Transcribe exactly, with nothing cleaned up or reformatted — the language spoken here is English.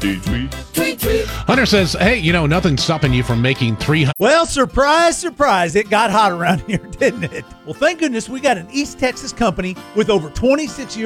Tweet, tweet. Tweet, tweet. Hunter says, hey, you know, nothing's stopping you from making three hundred. Well, surprise, surprise, it got hot around here, didn't it? Well, thank goodness we got an East Texas company with over twenty-six years